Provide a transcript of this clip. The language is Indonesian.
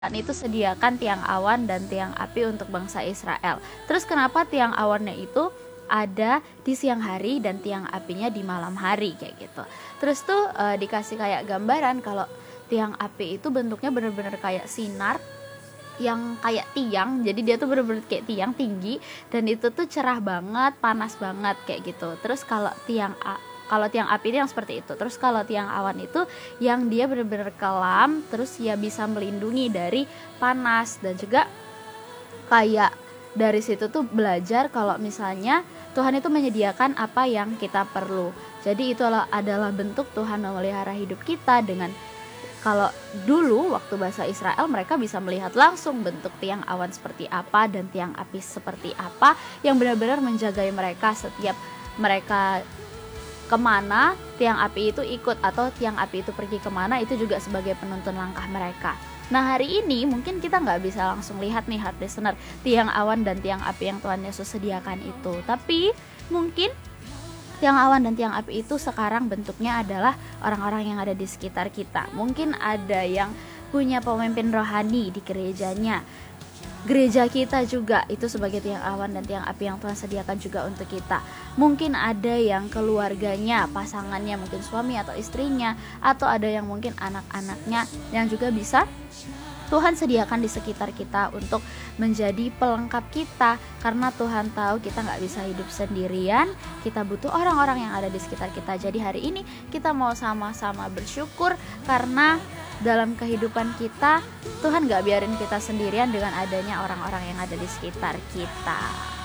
Tuhan itu sediakan tiang awan dan tiang api untuk bangsa Israel. Terus kenapa tiang awannya itu ada di siang hari dan tiang apinya di malam hari kayak gitu. Terus tuh dikasih kayak gambaran kalau tiang api itu bentuknya bener-bener kayak sinar yang kayak tiang, jadi dia tuh bener-bener kayak tiang tinggi dan itu tuh cerah banget, panas banget kayak gitu. Terus kalau tiang api itu yang seperti itu. Terus kalau tiang awan itu yang dia benar-benar kelam, terus ya bisa melindungi dari panas. Dan juga kayak dari situ tuh belajar kalau misalnya Tuhan itu menyediakan apa yang kita perlu. Jadi itu adalah bentuk Tuhan memelihara hidup kita dengan, kalau dulu waktu bahasa Israel mereka bisa melihat langsung bentuk tiang awan seperti apa dan tiang api seperti apa yang benar-benar menjagai mereka setiap mereka kemana tiang api itu ikut, atau tiang api itu pergi kemana, itu juga sebagai penuntun langkah mereka. Nah hari ini mungkin kita nggak bisa langsung lihat nih heart listener tiang awan dan tiang api yang Tuhan Yesus sediakan itu, tapi mungkin tiang awan dan tiang api itu sekarang bentuknya adalah orang-orang yang ada di sekitar kita. Mungkin ada yang punya pemimpin rohani di gerejanya. Gereja kita juga itu sebagai tiang awan dan tiang api yang Tuhan sediakan juga untuk kita. Mungkin ada yang keluarganya, pasangannya, mungkin suami atau istrinya, atau ada yang mungkin anak-anaknya yang juga bisa Tuhan sediakan di sekitar kita untuk menjadi pelengkap kita. Karena Tuhan tahu kita gak bisa hidup sendirian, kita butuh orang-orang yang ada di sekitar kita. Jadi hari ini kita mau sama-sama bersyukur karena dalam kehidupan kita Tuhan gak biarin kita sendirian dengan adanya orang-orang yang ada di sekitar kita.